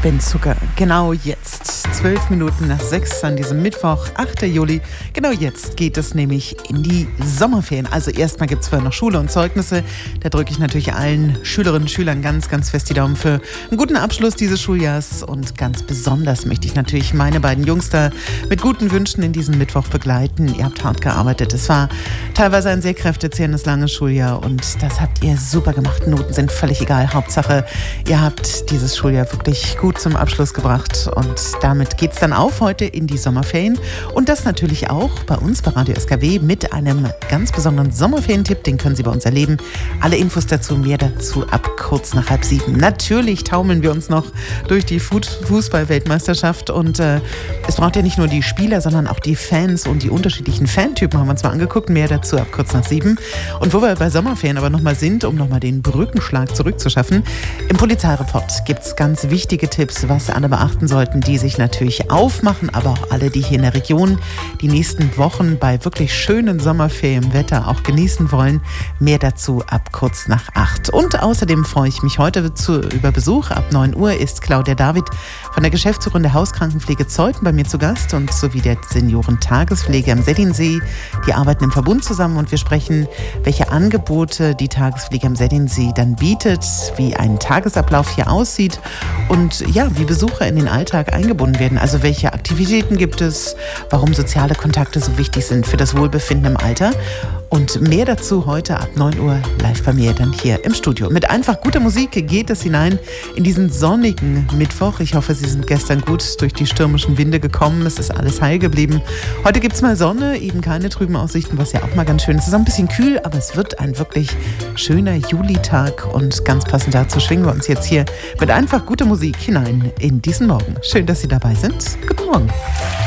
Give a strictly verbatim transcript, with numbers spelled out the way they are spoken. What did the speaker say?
bin Zucker. Genau jetzt, zwölf Minuten nach sechs an diesem Mittwoch, achter Juli. Genau jetzt geht es nämlich in die Sommerferien. Also erstmal gibt es vorher noch Schule und Zeugnisse. Da drücke ich natürlich allen Schülerinnen und Schülern ganz, ganz fest die Daumen für einen guten Abschluss dieses Schuljahrs. Und ganz besonders möchte ich natürlich meine beiden Jungs da mit guten Wünschen in diesem Mittwoch begleiten. Ihr habt hart gearbeitet. Es war teilweise ein sehr kräftezehrendes, langes Schuljahr und das habt ihr super gemacht. Noten sind völlig egal. Hauptsache, ihr habt dieses Schuljahr wirklich gut zum Abschluss gebracht und damit geht's dann auf heute in die Sommerferien und das natürlich auch bei uns bei Radio S K W mit einem ganz besonderen Sommerferientipp, den können Sie bei uns erleben. Alle Infos dazu, mehr dazu ab kurz nach halb sieben. Natürlich taumeln wir uns noch durch die Fußball-Weltmeisterschaft und äh, es braucht ja nicht nur die Spieler, sondern auch die Fans und die unterschiedlichen Fantypen haben wir uns mal angeguckt. Mehr dazu ab kurz nach sieben. Und wo wir bei Sommerferien aber nochmal sind, um nochmal den Brückenschlag zurückzuschaffen, im Polizeireport gibt es ganz wichtige Tipps, was alle beachten sollten, die sich natürlich aufmachen, aber auch alle, die hier in der Region die nächsten Wochen bei wirklich schönen Sommerferienwetter auch genießen wollen. Mehr dazu ab kurz nach acht. Und außerdem freue ich mich heute zu, über Besuch. Ab neun Uhr ist Claudia David von der Geschäftsführerin der Hauskrankenpflege Zeuthen bei mir zu Gast und sowie der Seniorentagespflege am Sädinsee. Die arbeiten im Verbund zusammen und wir sprechen, welche Angebote die Tagespflege am Sädinsee dann bietet, wie ein Tagesablauf hier aussieht und ja, wie Besucher in den Alltag eingebunden werden. Also welche Aktivitäten gibt es, warum soziale Kontakte so wichtig sind für das Wohlbefinden im Alter. Und mehr dazu heute ab neun Uhr live bei mir dann hier im Studio. Mit einfach guter Musik geht es hinein in diesen sonnigen Mittwoch. Ich hoffe, Sie sind gestern gut durch die stürmischen Winde gekommen. Es ist alles heil geblieben. Heute gibt es mal Sonne, eben keine trüben Aussichten, was ja auch mal ganz schön ist. Es ist auch ein bisschen kühl, aber es wird ein wirklich schöner Julitag. Und ganz passend dazu schwingen wir uns jetzt hier mit einfach guter Musik hinein in diesen Morgen. Schön, dass Sie dabei sind. Guten Morgen.